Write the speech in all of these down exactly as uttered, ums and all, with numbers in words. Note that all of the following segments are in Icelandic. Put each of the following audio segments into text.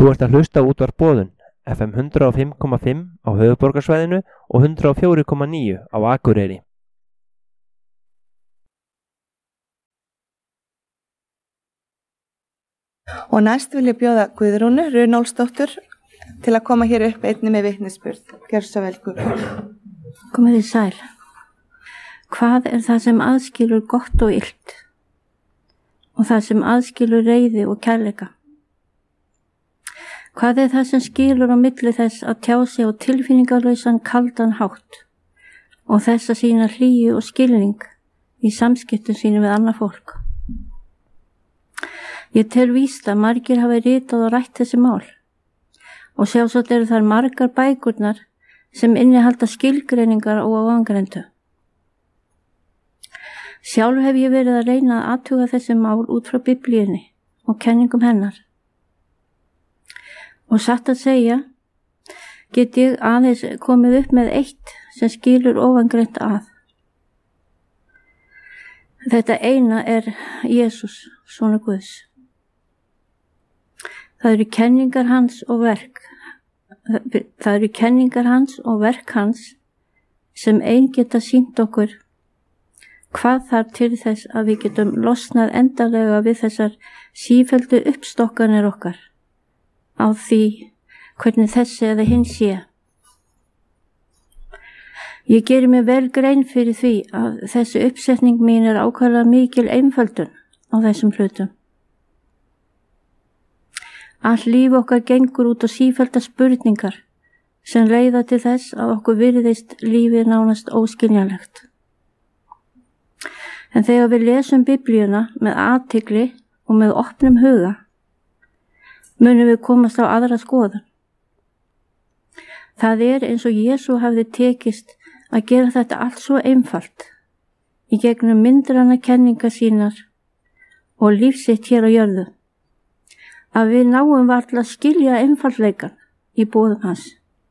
Þú ert að hlusta á útvarp Boðun, F M hundrað og fimm komma fimm á höfuðborgarsvæðinu og hundrað og fjögur komma níu á Akureyri. Og næst vil ég bjóða Guðrúnu Runólfsdóttur til að koma hér upp einni með vitnisburð. Gjörðu svo vel, Guðrún. Komið þið sæl. Hvað er það sem aðskilur gott og illt? Og það sem aðskilur reiði og kærleika? Hvað er það sem skilur á milli þess að tjá sig á tilfinningarlausan kaldan hátt og þess að sýna hlýju og skilning í samskiptum sínum við annað fólk? Ég tel víst að margir hafi ritað og rætt þessi mál og sjálfsagt eru þar margar bækurnar sem innihalda skilgreiningar og áangrendu. Sjálf hef ég verið að reyna að athuga þessi mál út frá Biblíunni og kenningum hennar. Og satt að segja, get ég aðeins komið upp með eitt sem skilur ofangreint að. Þetta eina er Jesús, sonur Guðs. Það eru kenningar hans og verk. Það eru kenningar hans og verk hans sem ein geta sýnt okkur hvað þarf til þess að við getum losnað endanlega við þessar sífelldu uppstokkanir okkar á því hvernig þessi eða hinn sé. Ég geri mér vel grein fyrir því að þessi uppsetning mín er ákaflega mikil einföldun á þessum hlutum. Allt líf okkar gengur út á sífellda spurningar sem leiða til þess að okkur virðist lífið nánast óskiljanlegt. En þegar við lesum Biblíuna með athygli og með opnum huga, munum við komast á aðra skoðun. Það er eins og Jesú hafði tekist að gera þetta allt svo einfalt í gegnum myndranna kenningar sínar og lífsitt hér á jörðu, að við náum varla að skilja einfaldleikan í boðum hans.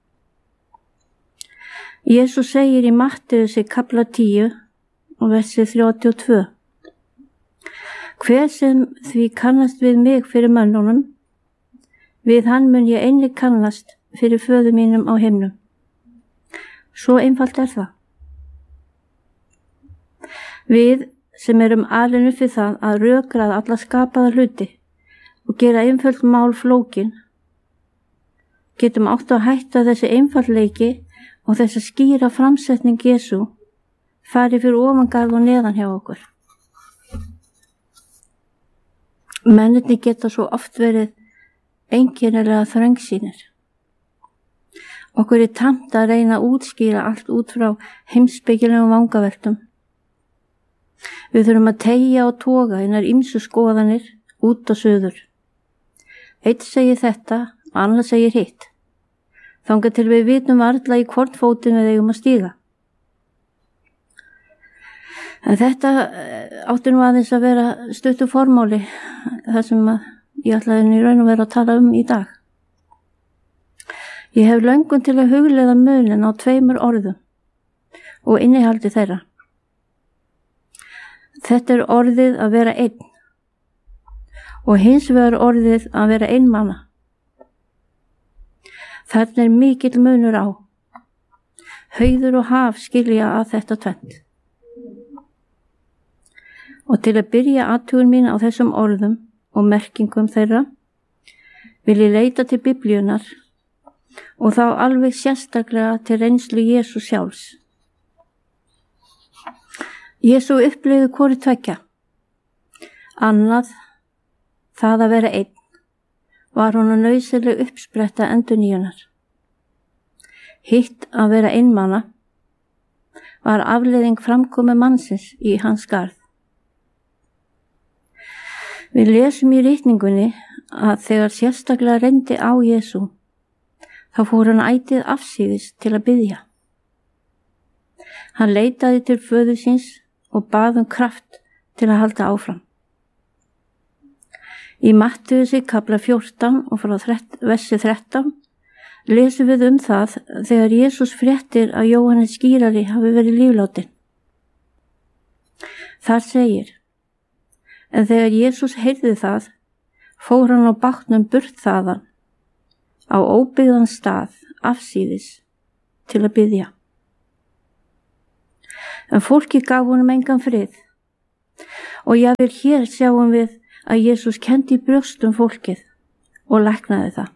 Jesú segir í Mattheussi kapla tíu og versi þrjátíu og tvö: Hver sem því kannast við mig fyrir mönnunum, við hann mun ég einnig kannast fyrir föður mínum á himnum. Svo einfalt er það. Við sem erum alin upp við það að rökraða alla skapaða hluti og gera einföld mál flókin, getum átt að hætta þessi einfaldleiki og þessi skýra framsetning Jesú fari fyrir ofangarð og neðan hjá okkur. Mennirni geta svo oft verið einkennilega þröngsýnir. Okkur er tamt að reyna að útskýra allt út frá heimspekilegum vangaveltum. Við þurfum að teygja og toga einar ýmsu skoðanir út og suður. Eitt segir þetta og annar segir hitt. Þangað til við vitum varla í hvort fótinn við eigum að stíga. En þetta átti nú aðeins að vera stuttu formáli, það sem ég ætlaði í raun og vera að tala um í dag. Ég hef löngun til að hugleiða munin á tveimur orðum og innihaldi þeirra. Þetta er orðið að vera einn og hins vegar orðið að vera einmana. Þarna er mikill munur á. Hauður og haf skilja að þetta tvennt. Og til að byrja athugun mín á þessum orðum og merkingum þeirra, vil ég leita til Biblíunar og þá alveg sérstaklega til reynslu Jesú sjálfs. Jesú upplifði hvoru tveggja. Annað, það að vera einn, var honum nauðsynleg uppspretta endurnýjunar. Hitt að vera einmana var afleiðing framkomu mannsins í hans garð. Við lesum í ritningunni að þegar sérstaklega reyndi á Jesú, þá fór hann ætið afsíðis til að biðja. Hann leitaði til föður síns og bað um kraft til að halda áfram. Í Mattheussi kapla fjórtán og frá versi þrettán lesum við um það þegar Jesús fréttir að Jóhannes skírari hafi verið líflátin. Þar segir: En þegar Jesús heyrði það, fór hann á bátnum burt þaðan á óbyggðan stað afsíðis til að biðja. En fólki gaf honum engan frið og jafnvel hér sjáum við að Jesús kenndi í brjóstum fólkið og læknaði það.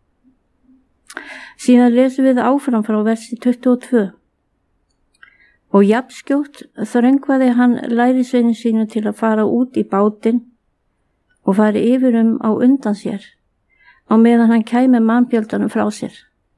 Síðan lesum við áfram frá versi tuttugu og tvö. Og jafnskjótt þröngvaði hann lærisveini sínu til að fara út í bátinn og fara yfir um á undan sér á meðan hann kæmi mannfjöldanum frá sér.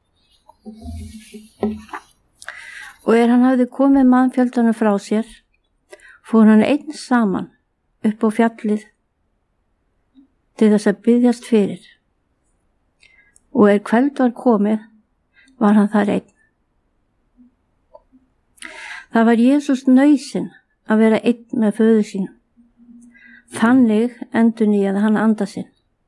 Og er hann hafði komið mannfjöldanum frá sér, fór hann einn saman upp á fjallið til þess að biðjast fyrir. Og er kvöld var komið, var hann þar einn. Það var Jesús nauðsyn að vera einn með föður sínum. Þannig endurnýjaði hann anda sinn.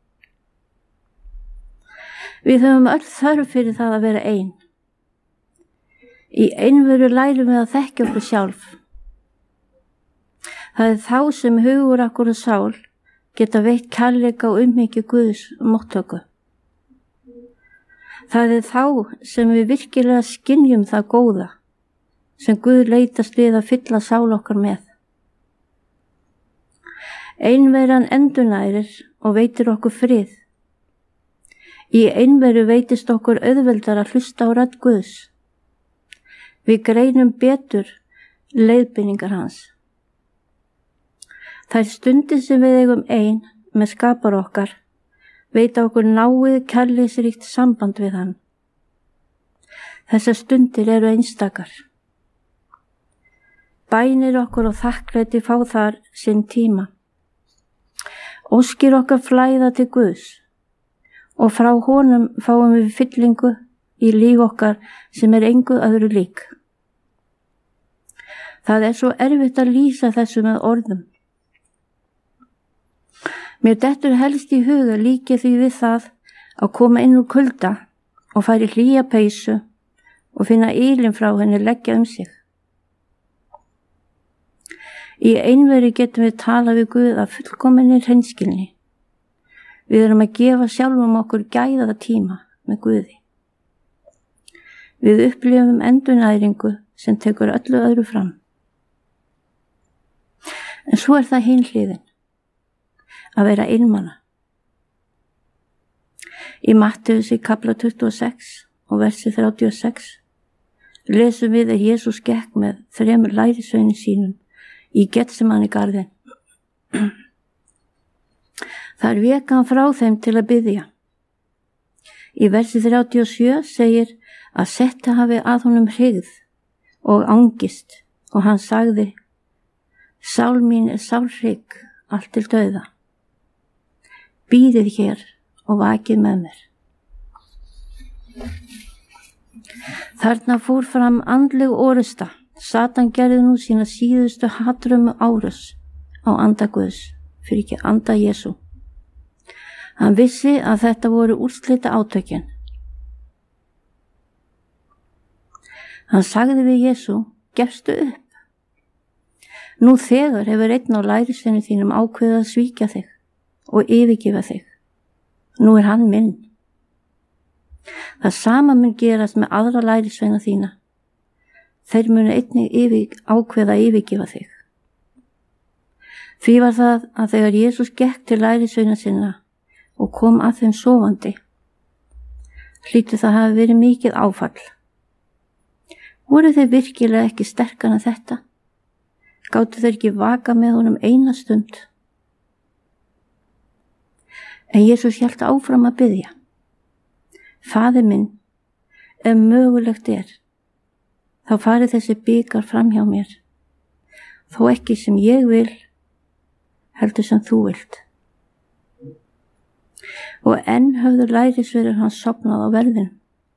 Við höfum öll þörf fyrir það að vera ein. Í einveru lærum við að þekkja okkur sjálf. Það er þá sem hugur okkur og sál geta veitt kærleika og umhyggju Guðs móttöku. Það er þá sem við virkilega skynjum það góða sem Guð leitast við að fylla sál okkar með. Einveran endurnærir og veitir okkur frið. Í einveru veitist okkur auðveldar að hlusta á rödd Guðs. Við greinum betur leiðbeiningar hans. Þær stundir sem við eigum ein með skapar okkar veita okkur náið kærleiksríkt samband við hann. Þessar stundir eru einstakar. Bænir okkur og þakklæti fá þar sinn tíma. Óskir okkar flæða til Guðs og frá honum fáum við fyllingu í líf okkar sem er engu öðru lík. Það er svo erfitt að lýsa þessu með orðum. Mér dettur helst í huga líki því við það að koma inn úr kulda og fara í hlýja peysu og finna ylinn frá henni leggja um sig. Í einveru getum við tala við Guð af fullkominni hreinskilni. Við erum að gefa sjálfum okkur gæðaða tíma með Guði. Við upplifum endurnæringu sem tekur öllu öðru fram. En svo er það hin hliðin, að vera einmana. Í Mattheus í kafla tuttugu og sex og versi þrjátíu og sex lesum við að Jesús gekk með þremur lærisveinum sínum í Getsemani garðin. Þar vék hann frá þeim til að biðja. Í versi þrjátíu og sjö segir að setta hafi að honum hryggð og angist og hann sagði: Sál mín er sálhrygg allt til dauða. Bíðið hér og vakið með mér. Þarna fór fram andleg orusta. Satan gerði nú sína síðustu hatrömmu árás á anda Guðs, fyrir ekki anda Jesú. Hann vissi að þetta voru úrslita átökin. Hann sagði við Jesú: gefstu upp. Nú þegar hefur einn á lærisveinu þínum ákveðið að svíkja þig og yfirgefa þig. Nú er hann minn. Það sama mun gerast með aðra lærisveina þína. Þeir munu einnig yfir, ákveða að yfirgefa þig. Því var það að þegar Jesús gekk til lærisveina sinna og kom að þeim sofandi, hlýtur það hafi verið mikið áfall. Voru þeir virkilega ekki sterkar en þetta? Gátu þeir ekki vaka með honum eina stund? En Jesús hélt áfram að biðja: Faðir minn, ef mögulegt er, þá farið þessi bikar fram hjá mér, þó ekki sem ég vil, heldur sem þú vilt. Og enn höfðu lærisveinar hans sofnað á verðinum.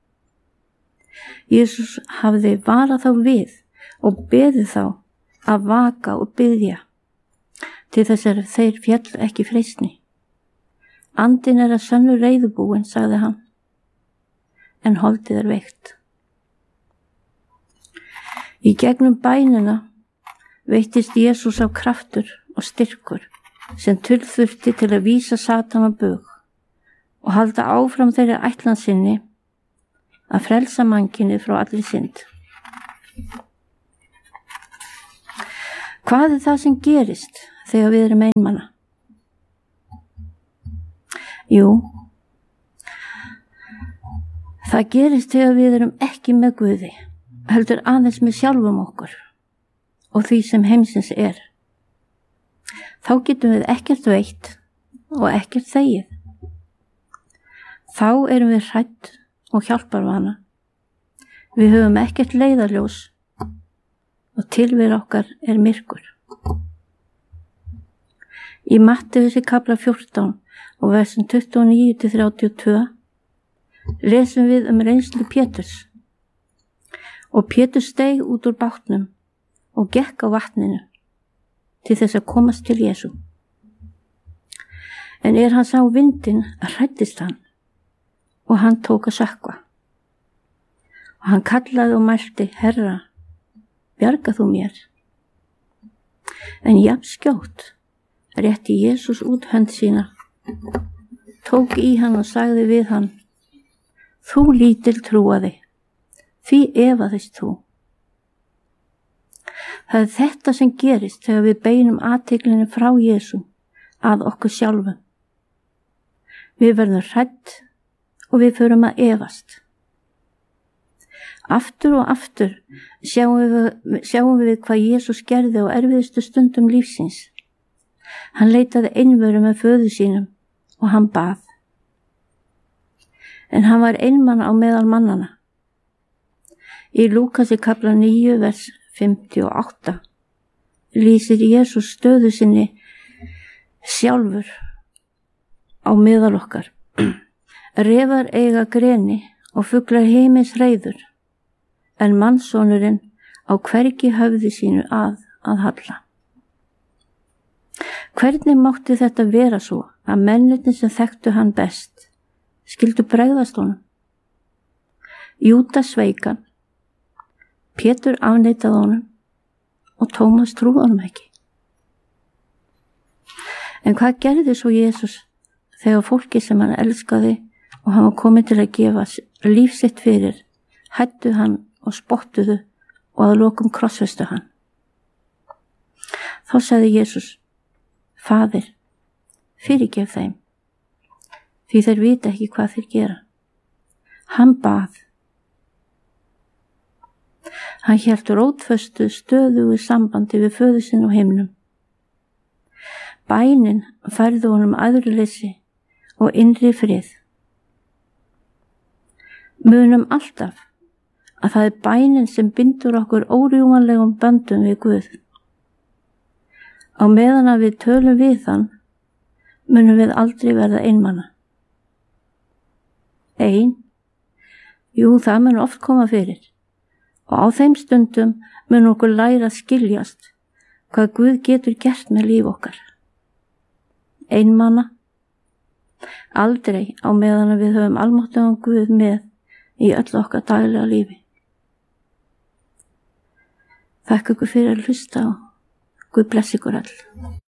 Jesús hafði varað þá við og beðið þá að vaka og biðja til þess að þeir féll ekki freistni. Andinn er að sönnu reiðubúin, sagði hann, en holdið er veikt. Í gegnum bænina veittist Jesús af kraftur og styrkur sem tull þurfti til að vísa Satan á bug og halda áfram þeirri ætlan sinni að frelsa mannkynið frá allri synd. Hvað er það sem gerist þegar við erum einmana? Jú, það gerist þegar við erum ekki með Guði, heldur aðeins með sjálfum okkur og því sem heimsins er. Þá getum við ekkert veitt og ekkert þegið. Þá erum við hrædd og hjálparvana. Við höfum ekkert leiðarljós og tilvera okkar er myrkur. Í Mattheusar kafla fjórtán og versum tuttugu og níu til þrjátíu og tvö lesum við um reynslu Péturs. Og Pétur steig út úr bátnum og gekk á vatninu til þess að komast til Jesú. En er hann sá vindinn, hræddist hann og hann tók að sökkva. Og hann kallaði og mælti, Herra, bjarga þú mér. En jafn skjótt rétti Jesús út hönd sína, tók í hann og sagði við hann, þú lítil trúaði, því efaðist þú. Það er þetta sem gerist þegar við beinum athyglinni frá Jesú að okkur sjálfum. Við verðum hrædd og við förum að efast. Aftur og aftur sjáum við, sjáum við hvað Jesús gerði á erfiðustu stundum lífsins. Hann leitaði einveru með föður sínum og hann bað. En hann var einmana á meðal mannana. Í Lúkasi kafla níu vers fimmtíu og átta lýsir Jesús stöðu sinni sjálfur á meðal okkar. Refar eiga greni og fuglar heimins hreiður, en mannssonurinn á hvergi höfði sínu að að halla. Hvernig mátti þetta vera svo að mennirnir sem þekktu hann best skyldu bregðast honum? Júdas sveik hann, Pétur afneitaði honum og Tómas trúði honum ekki. En hvað gerði svo Jesús þegar fólki sem hann elskaði og hann var komið til að gefa líf sitt fyrir, hættu hann og spottuðu og að lokum krossfestu hann? Þá sagði Jesús, Faðir, fyrirgef þeim, því þeir vita ekki hvað þeir gera. Hann bað. Hann hélt rótföstu stöðugu sambandi við föður sinn á himnum. Bænin færði honum æðruleysi og innri frið. Munum alltaf að það er bænin sem bindur okkur órjúmanlegum böndum við Guð. Á meðan að við tölum við hann, munum við aldrei verða einmana. Ein, jú það mun oft koma fyrir, og á þeim stundum mun okkur læra að skiljast hvað Guð getur gert með líf okkar. Einmana, aldrei á meðan að við höfum almáttugan Guð með í öll okkar daglega lífi. Þakka ykkur fyrir að hlusta og Guð blessi ykkur öll.